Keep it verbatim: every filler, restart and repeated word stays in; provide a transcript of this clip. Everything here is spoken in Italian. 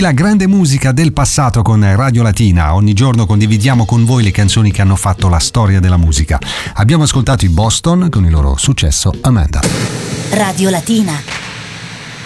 la grande musica del passato con Radio Latina. Ogni giorno condividiamo con voi le canzoni che hanno fatto la storia della musica. Abbiamo ascoltato i Boston con il loro successo Amanda. Radio Latina.